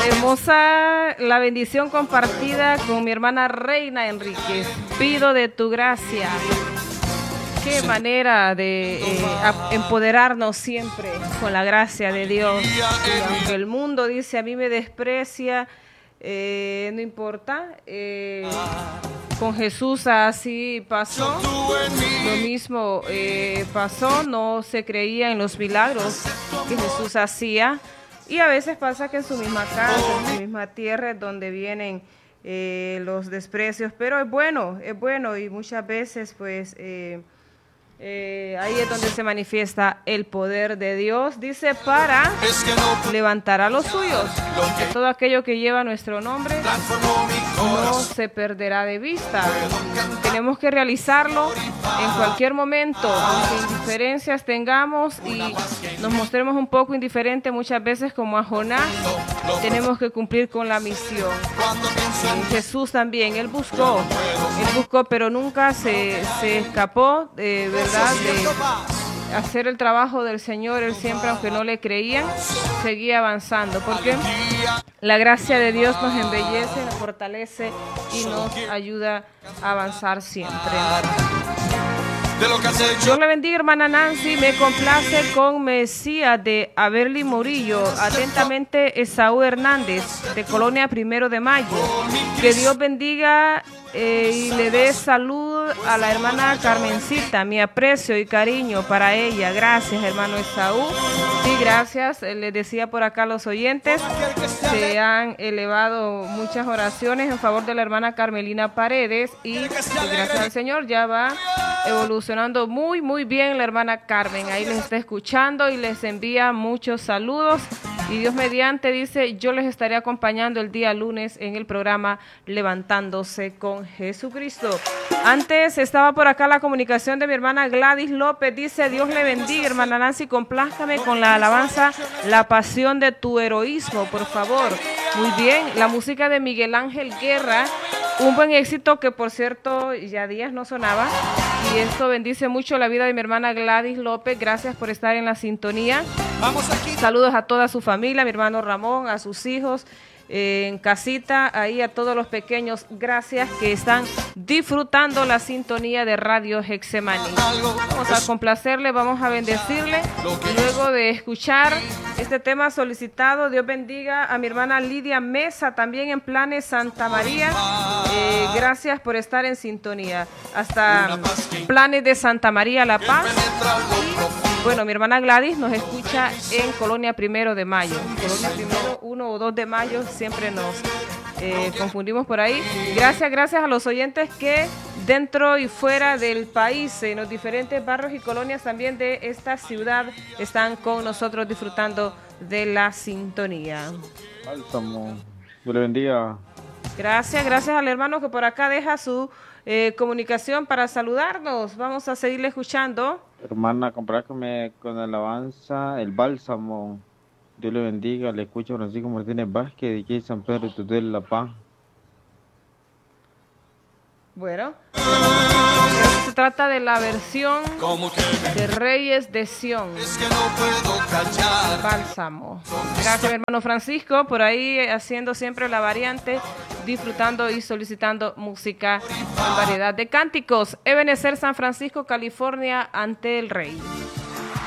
Hermosa la bendición compartida con mi hermana Reina Enríquez. Pido de tu gracia. Qué manera de empoderarnos siempre con la gracia de Dios. Y aunque el mundo dice a mí me desprecia, no importa. Con Jesús así pasó. Lo mismo pasó. No se creía en los milagros que Jesús hacía. Y a veces pasa que en su misma casa, en su misma tierra es donde vienen los desprecios. Pero es bueno y muchas veces pues ahí es donde se manifiesta el poder de Dios. Dice para levantar a los suyos. Que todo aquello que lleva nuestro nombre no se perderá de vista. Tenemos que realizarlo en cualquier momento, aunque indiferencias tengamos y nos mostremos un poco indiferentes muchas veces como a Jonás. Tenemos que cumplir con la misión. Jesús también, él buscó, pero nunca se escapó, ¿verdad? De hacer el trabajo del Señor. Él siempre, aunque no le creían, seguía avanzando, porque la gracia de Dios nos embellece, nos fortalece y nos ayuda a avanzar siempre. Dios le bendiga, hermana Nancy. Me complace con Mesías de Averly Murillo. Atentamente, Esaú Hernández, de Colonia Primero de Mayo. Que Dios bendiga y le dé salud a la hermana Carmencita. Mi aprecio y cariño para ella. Gracias, hermano Esaú. Sí, gracias. Le decía por acá a los oyentes, se han elevado muchas oraciones en favor de la hermana Carmelina Paredes y gracias al Señor ya va evolucionando muy bien la hermana Carmen. Ahí les está escuchando y les envía muchos saludos. Y Dios mediante dice, yo les estaré acompañando el día lunes en el programa Levantándose con Jesucristo. Antes estaba por acá la comunicación de mi hermana Gladys López. Dice, Dios le bendiga, hermana Nancy, complázcame con la alabanza La Pasión de tu Heroísmo, por favor. Muy bien, la música de Miguel Ángel Guerra, un buen éxito que por cierto ya días no sonaba. Y esto bendice mucho la vida de mi hermana Gladys López. Gracias por estar en la sintonía. Saludos a toda su familia, a mi hermano Ramón, a sus hijos en casita, ahí a todos los pequeños. Gracias que están disfrutando la sintonía de Radio Getsemaní. Vamos a complacerle, vamos a bendecirle. Luego de escuchar este tema solicitado, Dios bendiga a mi hermana Lidia Mesa, también en Planes Santa María. Gracias por estar en sintonía. Hasta Planes de Santa María, La Paz. Bueno, mi hermana Gladys nos escucha en Colonia Primero de Mayo. Colonia Primero, 1 o 2 de mayo, siempre nos confundimos por ahí. Gracias a los oyentes que dentro y fuera del país, en los diferentes barrios y colonias también de esta ciudad, están con nosotros disfrutando de la sintonía. Bálsamo, Dios le bendiga. Gracias al hermano que por acá deja su comunicación para saludarnos. Vamos a seguirle escuchando. Hermana, comprácame con alabanza El Bálsamo. Dios le bendiga. Le escucho a Francisco Martínez Vázquez, de aquí San Pedro Tutel, La Paz. Bueno, se trata de la versión de Reyes de Sión. Bálsamo. Gracias, hermano Francisco, por ahí haciendo siempre la variante, disfrutando y solicitando música en variedad de cánticos. Ebenezer, San Francisco, California, ante el Rey.